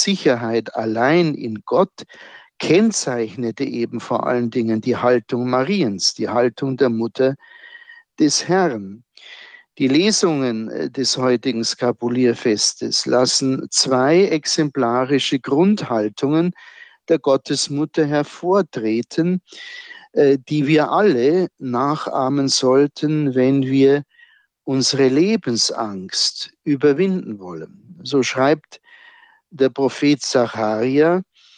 Sicherheit allein in Gott kennzeichnete eben vor allen Dingen die Haltung Mariens, die Haltung der Mutter des Herrn. Die Lesungen des heutigen Skapulierfestes lassen zwei exemplarische Grundhaltungen der Gottesmutter hervortreten, die wir alle nachahmen sollten, wenn wir unsere Lebensangst überwinden wollen. So schreibt der Prophet Sacharja: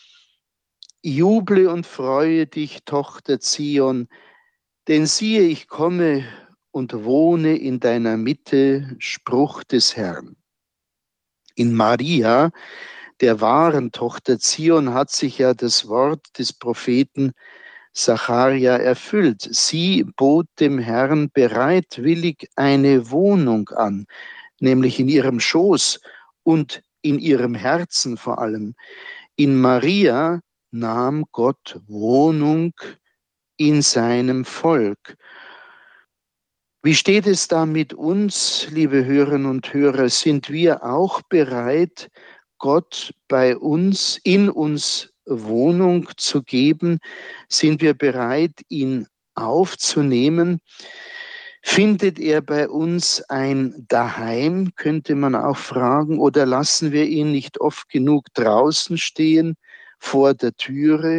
Juble und freue dich, Tochter Zion, denn siehe, ich komme und wohne in deiner Mitte, Spruch des Herrn. In Maria, der wahren Tochter Zion, hat sich ja das Wort des Propheten Sacharja erfüllt. Sie bot dem Herrn bereitwillig eine Wohnung an, nämlich in ihrem Schoß und in ihrem Herzen vor allem. In Maria nahm Gott Wohnung in seinem Volk. Wie steht es da mit uns, liebe Hörerinnen und Hörer? Sind wir auch bereit, Gott bei uns, in uns Wohnung zu geben? Sind wir bereit, ihn aufzunehmen? Findet er bei uns ein Daheim, könnte man auch fragen, oder lassen wir ihn nicht oft genug draußen stehen, vor der Türe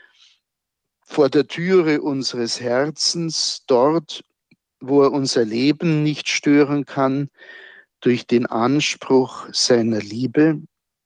unseres Herzens, dort, wo er unser Leben nicht stören kann, durch den Anspruch seiner Liebe?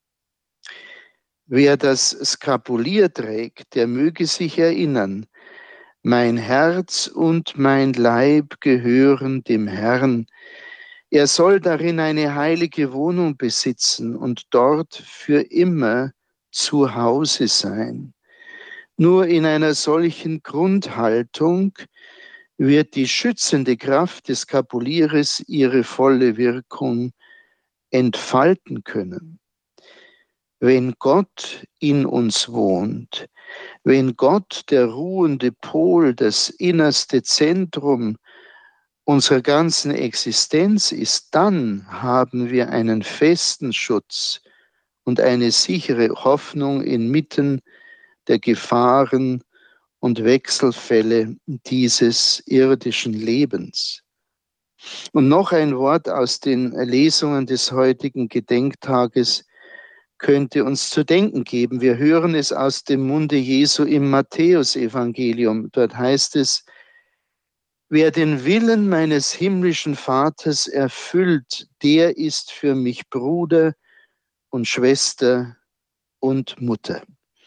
Wer das Skapulier trägt, der möge sich erinnern: Mein Herz und mein Leib gehören dem Herrn. Er soll darin eine heilige Wohnung besitzen und dort für immer zu Hause sein. Nur in einer solchen Grundhaltung wird die schützende Kraft des Skapulieres ihre volle Wirkung entfalten können. Wenn Gott in uns wohnt, wenn Gott der ruhende Pol, das innerste Zentrum unserer ganzen Existenz ist, dann haben wir einen festen Schutz und eine sichere Hoffnung inmitten der Gefahren und Wechselfälle dieses irdischen Lebens. Und noch ein Wort aus den Lesungen des heutigen Gedenktages könnte uns zu denken geben. Wir hören es aus dem Munde Jesu im Matthäusevangelium. Dort heißt es: Wer den Willen meines himmlischen Vaters erfüllt, der ist für mich Bruder und Schwester und Mutter.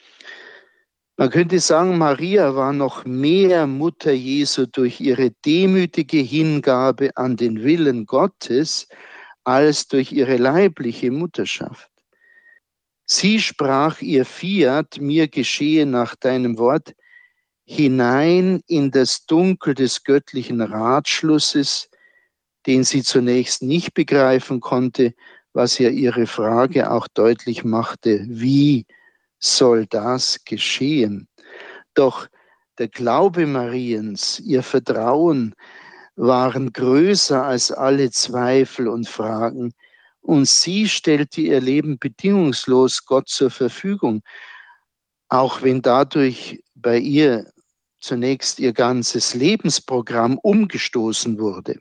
Man könnte sagen, Maria war noch mehr Mutter Jesu durch ihre demütige Hingabe an den Willen Gottes als durch ihre leibliche Mutterschaft. Sie sprach ihr Fiat, mir geschehe nach deinem Wort, hinein in das Dunkel des göttlichen Ratschlusses, den sie zunächst nicht begreifen konnte, was ja ihre Frage auch deutlich machte: Wie soll das geschehen? Doch der Glaube Mariens, ihr Vertrauen waren größer als alle Zweifel und Fragen. Und sie stellte ihr Leben bedingungslos Gott zur Verfügung, auch wenn dadurch bei ihr zunächst ihr ganzes Lebensprogramm umgestoßen wurde.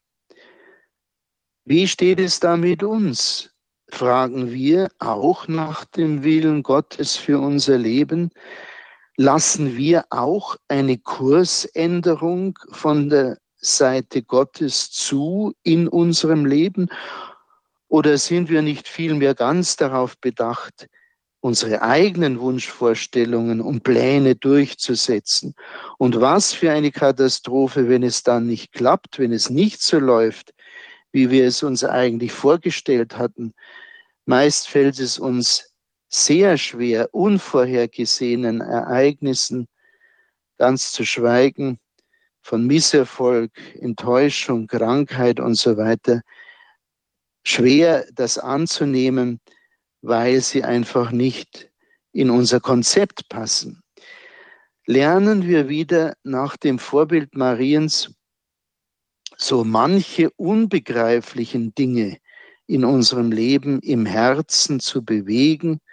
Wie steht es da mit uns? Fragen wir auch nach dem Willen Gottes für unser Leben? Lassen wir auch eine Kursänderung von der Seite Gottes zu in unserem Leben? Oder sind wir nicht vielmehr ganz darauf bedacht, unsere eigenen Wunschvorstellungen und Pläne durchzusetzen? Und was für eine Katastrophe, wenn es dann nicht klappt, wenn es nicht so läuft, wie wir es uns eigentlich vorgestellt hatten. Meist fällt es uns sehr schwer, unvorhergesehenen Ereignissen, ganz zu schweigen von Misserfolg, Enttäuschung, Krankheit und so weiter, schwer das anzunehmen, weil sie einfach nicht in unser Konzept passen. Lernen wir wieder nach dem Vorbild Mariens so manche unbegreiflichen Dinge in unserem Leben im Herzen zu bewegen